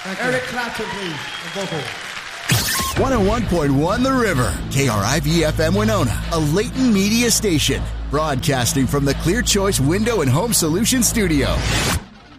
Eric Clapton, please, on vocal. 101.1 The River, KRIV-FM Winona, a Leighton Media station, broadcasting from the Clear Choice Window and Home Solutions Studio.